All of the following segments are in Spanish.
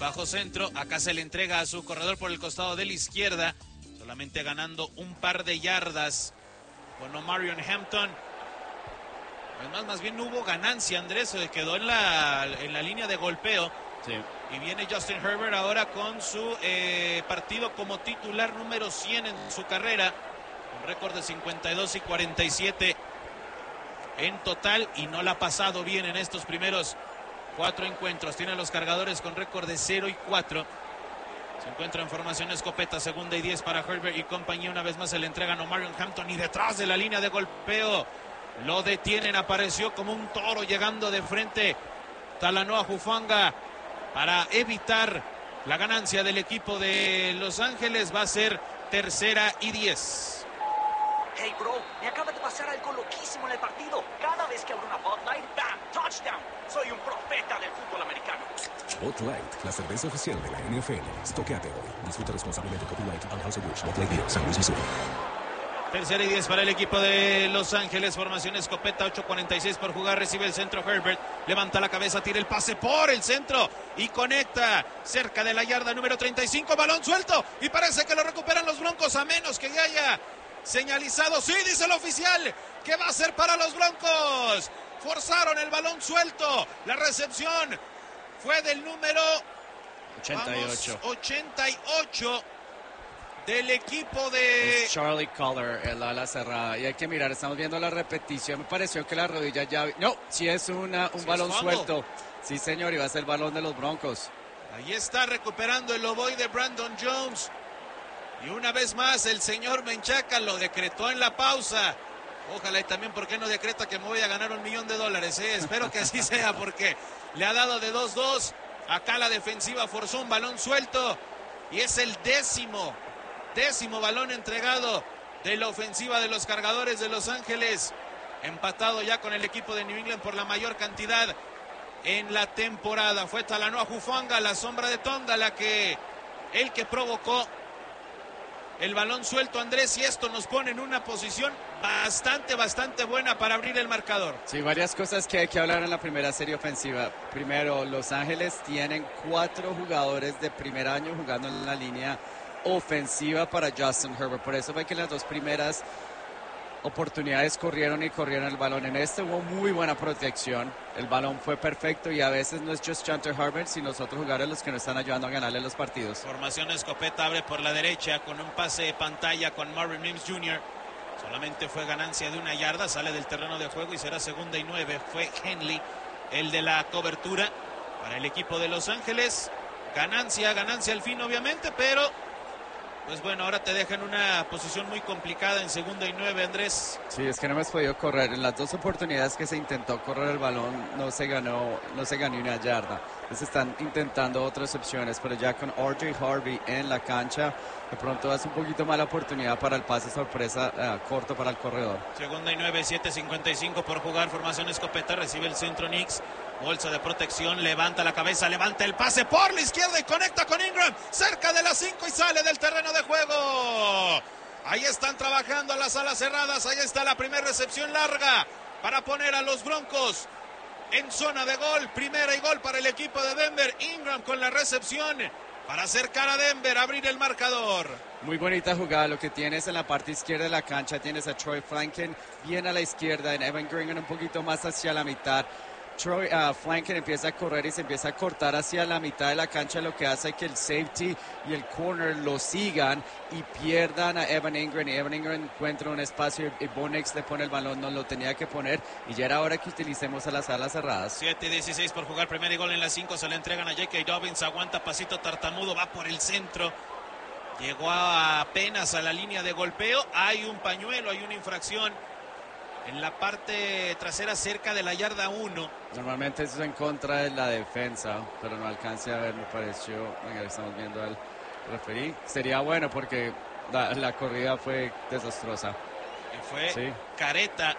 bajo centro, acá se le entrega a su corredor por el costado de la izquierda, solamente ganando un par de yardas con Omarion Hampton. Además, más bien no hubo ganancia, Andrés, se quedó en la línea de golpeo. Sí. Y viene Justin Herbert ahora con su partido como titular número 100 en su carrera, un récord de 52-47 en total, y no la ha pasado bien en estos primeros 4 encuentros. Tiene a los cargadores con récord de 0-4. Se encuentra en formación escopeta, 2ª y 10 para Herbert y compañía. Una vez más se le entregan a Omarion Hampton y detrás de la línea de golpeo lo detienen. Apareció como un toro llegando de frente Talanoa Hufanga para evitar la ganancia del equipo de Los Ángeles. Va a ser 3ª y 10. Hey bro, me acaba de pasar algo loquísimo en el partido. Cada vez que abro una Bud Light, ¡bam! ¡Touchdown! Soy un profeta del fútbol americano. Bud Light, la cerveza oficial de la NFL. Estoqueate hoy. Disfruta responsablemente. Copyright Anheuser-Busch, Bud Light Beer, San Luis, Missouri. 3ª y 10 para el equipo de Los Ángeles. Formación escopeta, 8:46 por jugar. Recibe el centro Herbert. Levanta la cabeza, tira el pase por el centro y conecta cerca de la yarda número 35. Balón suelto y parece que lo recuperan los Broncos, a menos que ya haya señalizado. Sí, dice el oficial que va a ser para los Broncos. Forzaron el balón suelto. La recepción fue del número 88 del equipo de Es Charlie Collar, el ala cerrada. Y hay que mirar, estamos viendo la repetición. Me pareció que la rodilla ya... No, sí es un balón suelto. Sí, señor, y va a ser el balón de los Broncos. Ahí está recuperando el ovoide Brandon Jones. Y una vez más el señor Menchaca lo decretó en la pausa. Ojalá, y también, ¿por qué no decreta que me voy a ganar $1 millón? Espero que así sea, porque le ha dado de 2-2. Acá la defensiva forzó un balón suelto. Y es el décimo balón entregado de la ofensiva de los cargadores de Los Ángeles. Empatado ya con el equipo de New England por la mayor cantidad en la temporada. Fue Talanoa Hufanga, la sombra de Tonga, el que provocó el balón suelto, Andrés, y esto nos pone en una posición bastante buena para abrir el marcador. Sí, varias cosas que hay que hablar en la primera serie ofensiva. Primero, Los Ángeles tienen 4 jugadores de primer año jugando en la línea ofensiva para Justin Herbert. Por eso fue que en las 2 primeras oportunidades corrieron el balón. En este hubo muy buena protección. El balón fue perfecto y a veces no es just Justin Herbert, sino los otros jugadores los que nos están ayudando a ganarle los partidos. Formación escopeta, abre por la derecha con un pase de pantalla con Marvin Mims Jr. Solamente fue ganancia de 1 yarda, sale del terreno de juego y será 2ª y 9. Fue Henley el de la cobertura para el equipo de Los Ángeles. Ganancia al fin, obviamente, pero pues bueno, ahora te deja en una posición muy complicada en 2ª y 9, Andrés. Sí, es que no hemos podido correr. En las 2 oportunidades que se intentó correr el balón, no se ganó 1 yarda. Entonces están intentando otras opciones, pero ya con R.J. Harvey en la cancha, de pronto es un poquito mala oportunidad para el pase sorpresa corto para el corredor. 2ª y 9, 7:55 por jugar. Formación escopeta, recibe el centro Knicks. Bolsa de protección, levanta la cabeza, levanta el pase por la izquierda y conecta con Ingram. Cerca de las 5 y sale del terreno de juego. Ahí están trabajando a las alas cerradas. Ahí está la primera recepción larga para poner a los Broncos en zona de gol. 1ª y gol para el equipo de Denver. Ingram con la recepción para acercar a Denver, abrir el marcador. Muy bonita jugada. Lo que tienes en la parte izquierda de la cancha, tienes a Troy Flanken bien a la izquierda, en Evan Green un poquito más hacia la mitad. Troy Flanken empieza a correr y se empieza a cortar hacia la mitad de la cancha, lo que hace que el safety y el corner lo sigan y pierdan a Evan Ingram. Y Evan Ingram encuentra un espacio y Bo Nix le pone el balón, no lo tenía que poner y ya era hora que utilicemos a las alas cerradas. 7:16 por jugar, 1ª y gol en las 5, se le entregan a J.K. Dobbins, aguanta pasito tartamudo, va por el centro. Llegó apenas a la línea de golpeo, hay un pañuelo, hay una infracción en la parte trasera cerca de la yarda 1. Normalmente eso es en contra de la defensa, pero no alcancé a ver, me pareció. Venga, estamos viendo al referí. Sería bueno porque la corrida fue desastrosa. Y fue sí. Careta.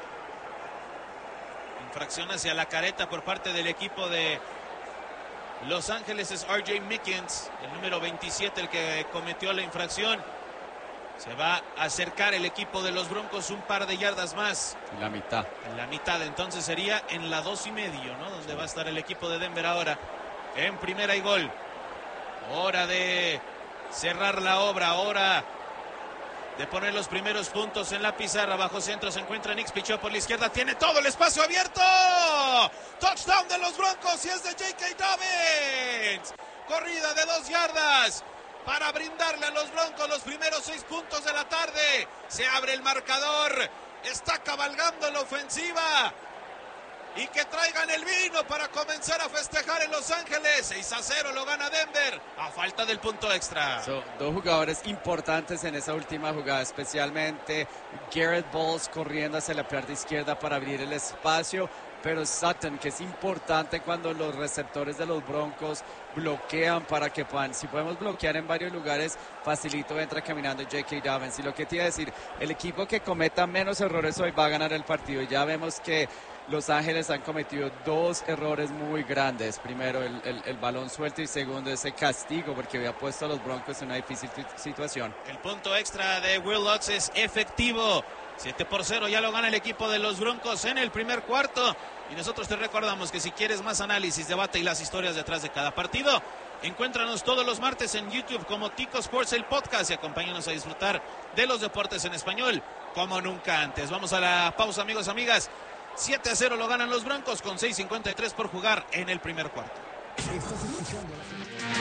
Infracción hacia la careta por parte del equipo de Los Ángeles. Es R.J. Mickens, el número 27, el que cometió la infracción. Se va a acercar el equipo de los Broncos un par de yardas más. En la mitad. En la mitad, entonces sería en la 2.5, ¿no? Donde va a estar el equipo de Denver ahora. En 1ª y gol. Hora de cerrar la obra, hora de poner los primeros puntos en la pizarra. Bajo centro se encuentra Nix, pichó por la izquierda, tiene todo el espacio abierto. Touchdown de los Broncos y es de J.K. Dobbins. Corrida de 2 yardas para brindarle a los Broncos los primeros 6 puntos de la tarde. Se abre el marcador, está cabalgando la ofensiva. Y que traigan el vino para comenzar a festejar en Los Ángeles. 6-0 lo gana Denver a falta del punto extra. Dos jugadores importantes en esa última jugada, especialmente Garrett Bowles corriendo hacia la parte izquierda para abrir el espacio, pero Sutton, que es importante cuando los receptores de los Broncos bloquean para que puedan, si podemos bloquear en varios lugares, facilito entra caminando J.K. Dobbins. Y lo que te iba a decir, el equipo que cometa menos errores hoy va a ganar el partido. Ya vemos que Los Ángeles han cometido 2 errores muy grandes. Primero, el balón suelto, y segundo, ese castigo porque había puesto a los Broncos en una difícil situación. El punto extra de Will Lutz es efectivo. 7-0 ya lo gana el equipo de los Broncos en el primer cuarto. Y nosotros te recordamos que si quieres más análisis, debate y las historias detrás de cada partido, encuéntranos todos los martes en YouTube como Tico Sports, el podcast, y acompáñanos a disfrutar de los deportes en español como nunca antes. Vamos a la pausa, amigos, amigas. 7-0 lo ganan los Broncos con 6:53 por jugar en el primer cuarto.